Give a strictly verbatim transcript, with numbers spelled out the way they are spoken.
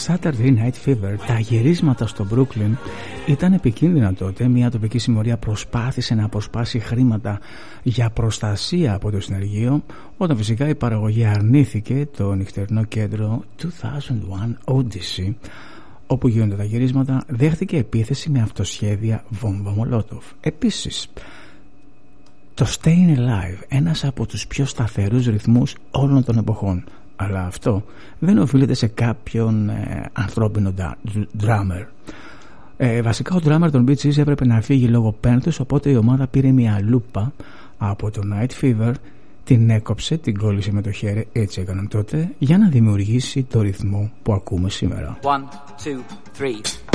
Saturday Night Fever, τα γυρίσματα στο Brooklyn ήταν επικίνδυνα τότε. Μια τοπική συμμορία προσπάθησε να αποσπάσει χρήματα για προστασία από το συνεργείο, όταν φυσικά η παραγωγή αρνήθηκε το νυχτερινό κέντρο δύο χιλιάδες ένα Odyssey, όπου γίνονται τα γυρίσματα, δέχτηκε επίθεση με αυτοσχέδια βόμβα Μολότοφ. Επίσης, το Stayin' Alive, ένας από τους πιο σταθερούς ρυθμούς όλων των εποχών. Αλλά αυτό δεν οφείλεται σε κάποιον ε, ανθρώπινο drummer. Ε, βασικά ο drummer των Bee Gees έπρεπε να φύγει λόγω πένθους, οπότε η ομάδα πήρε μια λούπα από το Night Fever, την έκοψε, την κόλλησε με το χέρι, έτσι έκαναν τότε, για να δημιουργήσει το ρυθμό που ακούμε σήμερα. One, two, three.